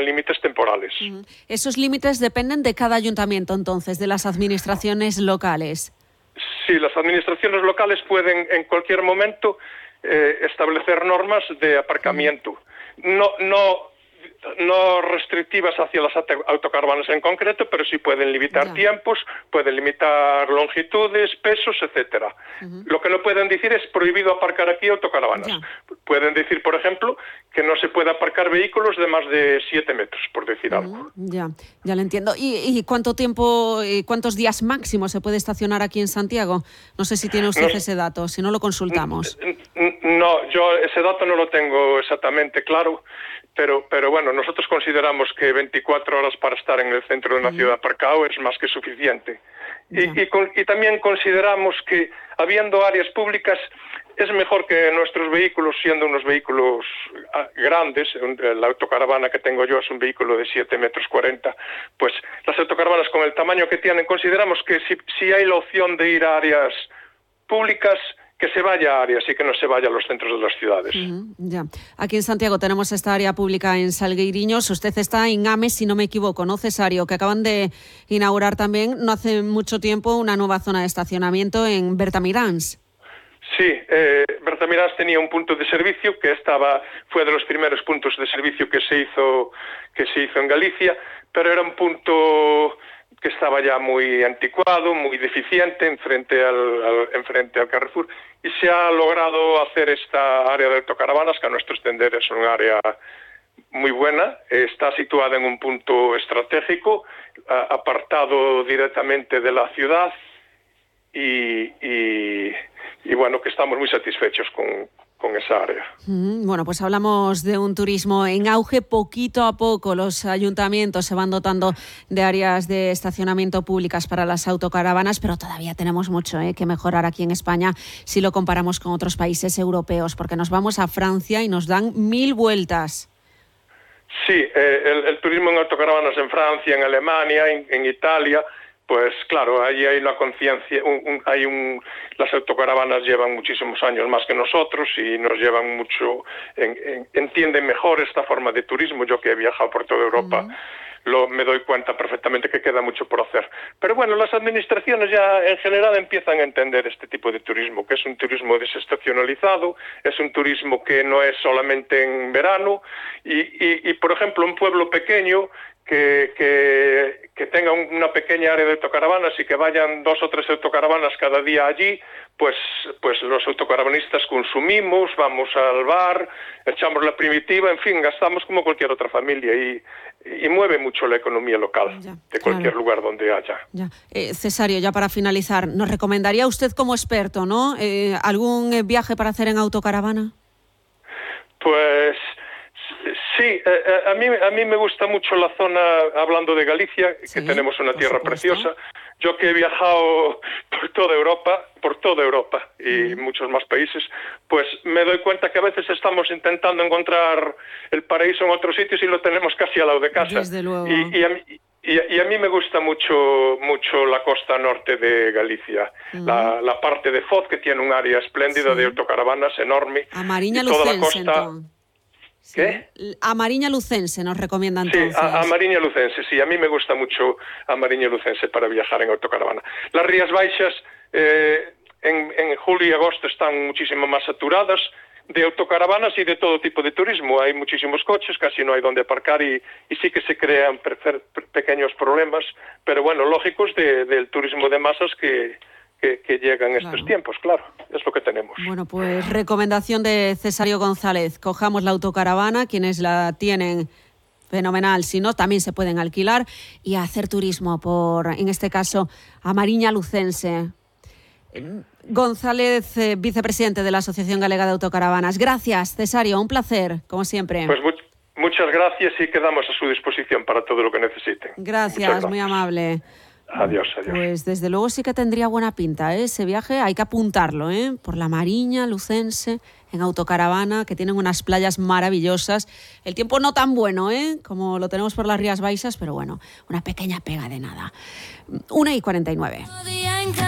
límites temporales. Esos límites dependen de cada ayuntamiento, entonces, de las administraciones locales. Sí, las administraciones locales pueden en cualquier momento establecer normas de aparcamiento. No restrictivas hacia las autocaravanas en concreto, pero sí pueden limitar tiempos, pueden limitar longitudes, pesos, etcétera. Lo que no pueden decir es prohibido aparcar aquí autocaravanas. Pueden decir, por ejemplo, que no se puede aparcar vehículos de más de 7 metros, por decir algo. Ya lo entiendo. ¿Y cuánto tiempo, cuántos días máximo se puede estacionar aquí en Santiago? No sé si tiene usted ese dato, si no lo consultamos. No, yo ese dato no lo tengo exactamente claro, pero bueno, nosotros consideramos que 24 horas para estar en el centro de una ciudad aparcado es más que suficiente. Y también consideramos que, habiendo áreas públicas, es mejor que nuestros vehículos, siendo unos vehículos grandes, la autocaravana que tengo yo es un vehículo de 7,40 metros, pues las autocaravanas con el tamaño que tienen, consideramos que si hay la opción de ir a áreas públicas, que se vaya a áreas y que no se vaya a los centros de las ciudades. Aquí en Santiago tenemos esta área pública en Salgueiriños. Usted está en Ames, si no me equivoco, ¿no, Cesario? Que acaban de inaugurar también, no hace mucho tiempo, una nueva zona de estacionamiento en Bertamiráns. Sí, Bertamiráns tenía un punto de servicio que fue de los primeros puntos de servicio que se hizo en Galicia, pero era un punto que estaba ya muy anticuado, muy deficiente enfrente al Carrefour, y se ha logrado hacer esta área de autocaravanas, que a nuestro entender es un área muy buena. Está situada en un punto estratégico, apartado directamente de la ciudad, y bueno, que estamos muy satisfechos con esa área. Bueno, pues hablamos de un turismo en auge. Poquito a poco los ayuntamientos se van dotando de áreas de estacionamiento públicas para las autocaravanas, pero todavía tenemos mucho que mejorar aquí en España si lo comparamos con otros países europeos, porque nos vamos a Francia y nos dan 1000 vueltas. Sí, el turismo en autocaravanas en Francia, en Alemania, en Italia, pues claro, ahí hay una conciencia, las autocaravanas llevan muchísimos años más que nosotros y nos llevan mucho, entienden mejor esta forma de turismo. Yo que he viajado por toda Europa, me doy cuenta perfectamente que queda mucho por hacer. Pero bueno, las administraciones ya en general empiezan a entender este tipo de turismo, que es un turismo desestacionalizado, es un turismo que no es solamente en verano, y por ejemplo, un pueblo pequeño que tenga una pequeña área de autocaravanas y que vayan 2 o 3 autocaravanas cada día allí, pues los autocaravanistas consumimos, vamos al bar, echamos la primitiva, en fin, gastamos como cualquier otra familia y mueve mucho la economía local de cualquier lugar donde haya. Cesario, ya para finalizar, ¿nos recomendaría usted como experto, ¿no? algún viaje para hacer en autocaravana? Pues sí, a mí me gusta mucho la zona, hablando de Galicia, que tenemos una tierra preciosa. Yo que he viajado por toda Europa y muchos más países, pues me doy cuenta que a veces estamos intentando encontrar el paraíso en otros sitios y lo tenemos casi al lado de casa. Desde luego. Y a mí me gusta mucho la costa norte de Galicia, la parte de Foz, que tiene un área espléndida de autocaravanas enorme. A Mariña Lucense, ¿qué? A Mariña Lucense nos recomiendan entonces. Sí, a Mariña Lucense, sí. A mí me gusta mucho a Mariña Lucense para viajar en autocaravana. Las Rías Baixas en julio y agosto están muchísimo más saturadas de autocaravanas y de todo tipo de turismo. Hay muchísimos coches, casi no hay donde aparcar y sí que se crean pequeños problemas, pero bueno, lógicos del turismo de masas que llegan estos tiempos, claro, es lo que tenemos. Bueno, pues recomendación de Cesario González: cojamos la autocaravana, quienes la tienen, fenomenal, si no, también se pueden alquilar, y hacer turismo en este caso, a Mariña Lucense. González, vicepresidente de la Asociación Galega de Autocaravanas. Gracias, Cesario, un placer, como siempre. Pues muchas gracias y quedamos a su disposición para todo lo que necesiten. Gracias, muy amable. Adiós. Pues desde luego sí que tendría buena pinta, ese viaje, hay que apuntarlo, por la Mariña Lucense, en autocaravana, que tienen unas playas maravillosas. El tiempo no tan bueno, como lo tenemos por las Rías Baixas, pero bueno, una pequeña pega de nada. 1:49.